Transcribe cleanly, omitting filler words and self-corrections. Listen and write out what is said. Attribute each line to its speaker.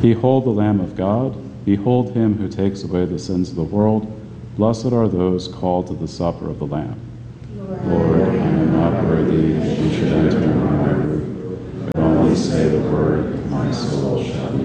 Speaker 1: Behold the Lamb of God. Behold him who takes away the sins of the world. Blessed are those called to the supper of the Lamb. Lord, I am not worthy that you should enter